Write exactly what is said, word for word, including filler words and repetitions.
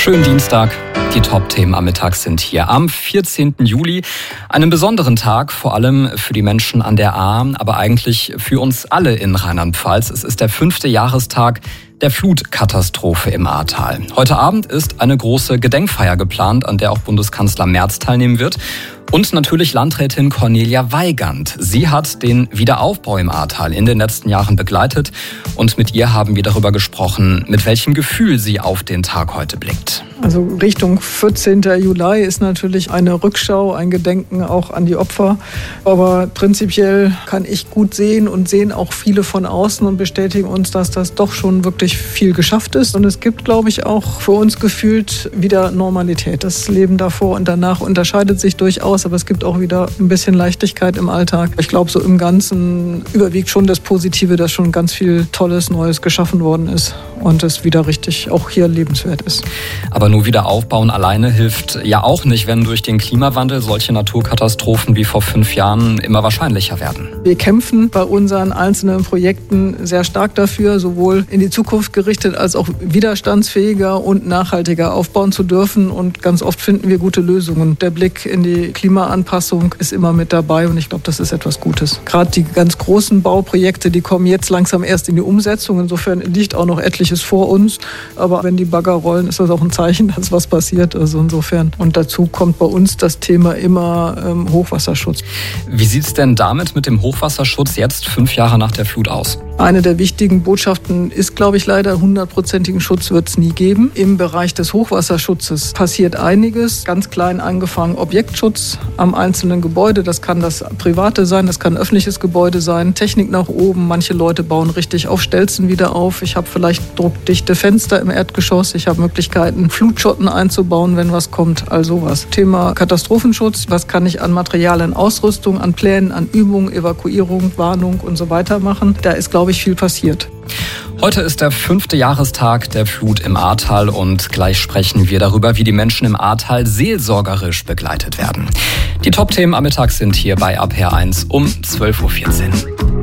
Schönen Dienstag. Die Top-Themen am Mittag sind hier am vierzehnten Juli. Einen besonderen Tag, vor allem für die Menschen an der Ahr, aber eigentlich für uns alle in Rheinland-Pfalz. Es ist der fünfte Jahrestag der Flutkatastrophe im Ahrtal. Heute Abend ist eine große Gedenkfeier geplant, an der auch Bundeskanzler Merz teilnehmen wird. Und natürlich Landrätin Cornelia Weigand. Sie hat den Wiederaufbau im Ahrtal in den letzten Jahren begleitet. Und mit ihr haben wir darüber gesprochen, mit welchem Gefühl sie auf den Tag heute blickt. Also Richtung vierzehnten Juli ist natürlich eine Rückschau, ein Gedenken auch an die Opfer. Aber prinzipiell kann ich gut sehen und sehen auch viele von außen und bestätigen uns, dass das doch schon wirklich viel geschafft ist. Und es gibt, glaube ich, auch für uns gefühlt wieder Normalität. Das Leben davor und danach unterscheidet sich durchaus, aber es gibt auch wieder ein bisschen Leichtigkeit im Alltag. Ich glaube, so im Ganzen überwiegt schon das Positive, dass schon ganz viel Tolles, Neues geschaffen worden ist und es wieder richtig auch hier lebenswert ist. Aber nur wieder aufbauen alleine hilft ja auch nicht, wenn durch den Klimawandel solche Naturkatastrophen wie vor fünf Jahren immer wahrscheinlicher werden. Wir kämpfen bei unseren einzelnen Projekten sehr stark dafür, sowohl in die Zukunft gerichtet als auch widerstandsfähiger und nachhaltiger aufbauen zu dürfen. Und ganz oft finden wir gute Lösungen. Der Blick in die Klimaanpassung ist immer mit dabei und ich glaube, das ist etwas Gutes. Gerade die ganz großen Bauprojekte, die kommen jetzt langsam erst in die Umsetzung. Insofern liegt auch noch etliches vor uns. Aber wenn die Bagger rollen, ist das auch ein Zeichen, dass was passiert. Also insofern. Und dazu kommt bei uns das Thema immer ähm, Hochwasserschutz. Wie sieht es denn damit mit dem Hochwasserschutz jetzt fünf Jahre nach der Flut aus? Eine der wichtigen Botschaften ist, glaube ich, leider, hundertprozentigen Schutz wird es nie geben. Im Bereich des Hochwasserschutzes passiert einiges. Ganz klein angefangen Objektschutz am einzelnen Gebäude. Das kann das private sein, das kann ein öffentliches Gebäude sein. Technik nach oben. Manche Leute bauen richtig auf Stelzen wieder auf. Ich habe vielleicht druckdichte Fenster im Erdgeschoss. Ich habe Möglichkeiten, Flutschotten einzubauen, wenn was kommt. All sowas. Thema Katastrophenschutz. Was kann ich an Materialien, Ausrüstung, an Plänen, an Übungen, Evakuierung, Warnung und so weiter machen? Da ist, glaube ich, viel passiert. Heute ist der fünfte Jahrestag der Flut im Ahrtal und gleich sprechen wir darüber, wie die Menschen im Ahrtal seelsorgerisch begleitet werden. Die Top-Themen am Mittag sind hier bei A P R eins um zwölf Uhr vierzehn.